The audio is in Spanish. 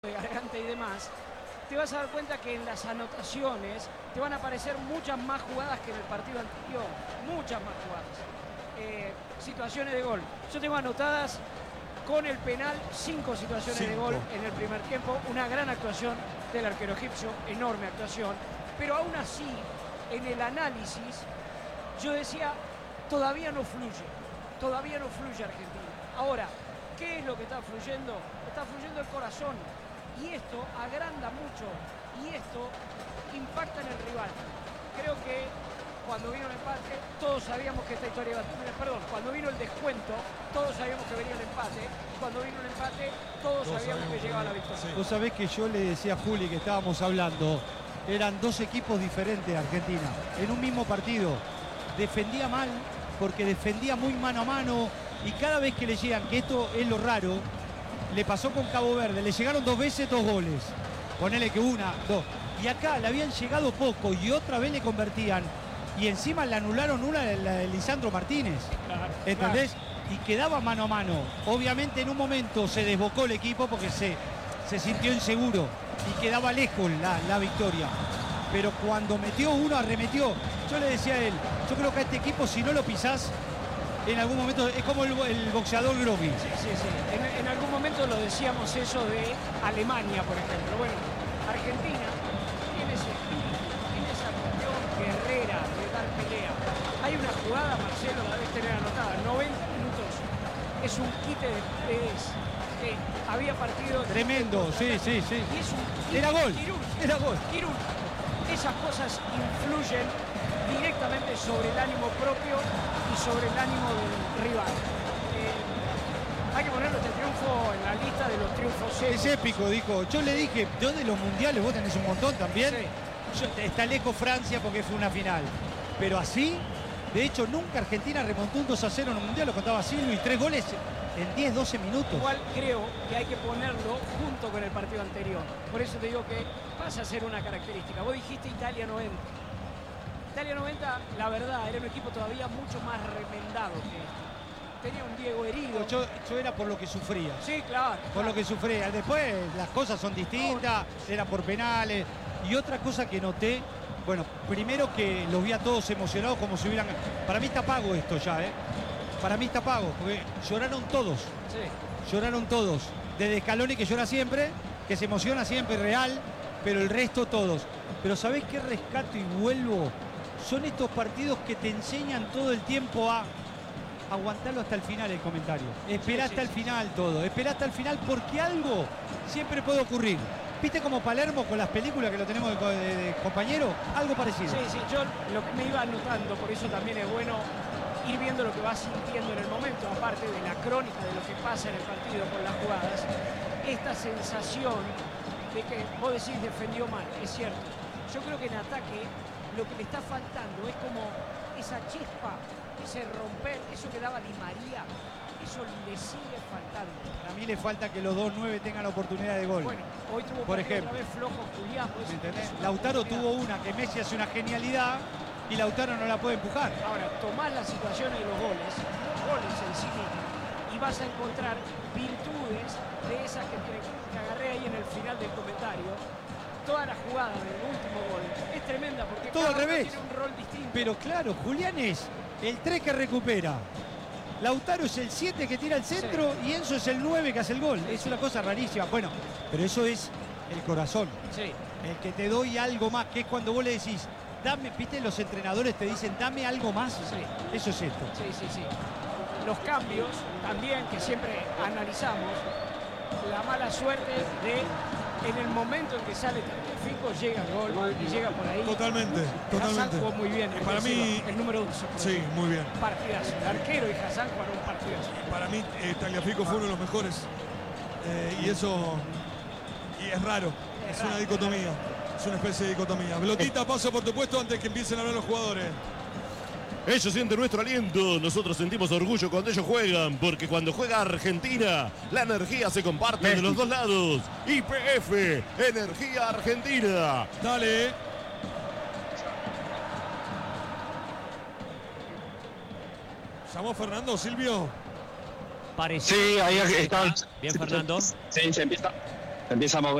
de garganta y demás, te vas a dar cuenta que en las anotaciones te van a aparecer muchas más jugadas que en el partido anterior, muchas más jugadas. Situaciones de gol. Yo tengo anotadas con el penal 5 situaciones de gol en el primer tiempo, una gran actuación del arquero egipcio, enorme actuación, pero aún así, en el análisis, yo decía, todavía no fluye Argentina. Ahora, ¿qué es lo que está fluyendo? Está fluyendo el corazón. Y esto agranda mucho. Y esto impacta en el rival. Creo que cuando vino el empate, todos sabíamos que esta historia iba a terminar. Perdón, cuando vino el descuento, todos sabíamos que venía el empate. Cuando vino el empate, todos sabíamos que llegaba la victoria. Sí. Vos sabés que yo le decía a Juli que estábamos hablando, eran dos equipos diferentes Argentina, en un mismo partido. Defendía mal, porque defendía muy mano a mano, y cada vez que le llegan, que esto es lo raro, le pasó con Cabo Verde, le llegaron 2 veces 2 goles. Ponele que 1, 2. Y acá le habían llegado poco y otra vez le convertían. Y encima le anularon una de Lisandro Martínez. Claro, ¿entendés? Claro. Y quedaba mano a mano. Obviamente en un momento se desbocó el equipo porque se sintió inseguro y quedaba lejos la victoria. Pero cuando metió uno, arremetió. Yo le decía a él, yo creo que a este equipo si no lo pisás, en algún momento es como el boxeador Groby. Sí. En algún momento lo decíamos eso de Alemania, por ejemplo. Bueno, Argentina tiene ese espíritu, tiene esa cuestión guerrera de dar pelea. Hay una jugada, Marcelo, la debes tener anotada, 90 minutos. Es un quite de Pérez que había partido... Tremendo, sí. Y es un quite era gol. Quirúrgico. Esas cosas influyen directamente sobre el ánimo propio y sobre el ánimo del rival. Hay que ponerlo este triunfo en la lista de los triunfos épicos. Es épico, dijo. Yo le dije, yo de los mundiales, vos tenés un montón también. Sí. Está lejos Francia porque fue una final. Pero así, de hecho, nunca Argentina remontó un 2-0 en un mundial, lo contaba Silvio, y 3 goles en 10, 12 minutos. Igual creo que hay que ponerlo junto con el partido anterior. Por eso te digo que pasa a ser una característica. Vos dijiste Italia 90. Italia 90, la verdad, era un equipo todavía mucho más remendado que este. Tenía un Diego herido. Yo era por lo que sufría. Sí, claro. Por lo que sufría. Después las cosas son distintas, era por penales. Y otra cosa que noté, bueno, primero que los vi a todos emocionados como si hubieran... Para mí está pago esto ya, ¿eh? Para mí está pago, porque lloraron todos. Sí. Lloraron todos. Desde Scaloni, que llora siempre, que se emociona siempre, real, pero el resto todos. Pero ¿sabés qué rescato y vuelvo? Son estos partidos que te enseñan todo el tiempo a aguantarlo hasta el final el comentario. Esperá hasta el final todo. Esperá hasta el final porque algo siempre puede ocurrir. ¿Viste como Palermo con las películas que lo tenemos de compañero? Algo parecido. Sí, yo lo que me iba anotando, por eso también es bueno ir viendo lo que vas sintiendo en el momento, aparte de la crónica de lo que pasa en el partido con las jugadas, esta sensación de que vos decís defendió mal, es cierto. Yo creo que en ataque lo que le está faltando es como esa chispa, ese romper, eso que daba Di María, eso le sigue faltando. A mí le falta que los 2-9 tengan oportunidad de gol. Bueno, hoy tuvo por ejemplo otra vez flojo Julián. Lautaro tuvo una que Messi hace una genialidad y Lautaro no la puede empujar. Ahora, tomás las situaciones de los goles en sí mismos, y vas a encontrar virtudes de esas que agarré ahí en el final del comentario. Toda la jugada del último gol es tremenda porque todo al revés tiene un rol distinto. Pero claro, Julián es el 3 que recupera, Lautaro es el 7 que tira el centro, sí, y Enzo es el 9 que hace el gol. Es una cosa rarísima. Bueno, pero eso es el corazón. Sí. El que te doy algo más, que es cuando vos le decís, dame, viste, los entrenadores te dicen, dame algo más. Sí. Eso es esto. Sí. Los cambios también que siempre analizamos, la mala suerte de en el momento en que sale Tagliafico llega el gol y llega por ahí. Totalmente. Hassan jugó muy bien. Para mí el número 11. Sí, muy bien. Partidazo. El arquero y Hassan jugaron un partidazo. Para mí Tagliafico fue uno de los mejores. Y eso es raro. Es una dicotomía. Es una especie de dicotomía. Blotita, paso por tu puesto antes que empiecen a hablar los jugadores. Ellos sienten nuestro aliento, nosotros sentimos orgullo cuando ellos juegan, porque cuando juega Argentina, la energía se comparte de los dos lados. YPF, Energía Argentina. Dale. ¿Llamó Fernando, Silvio? Parece. Sí, ahí está. Bien, Fernando. Sí, se empieza. empieza a mover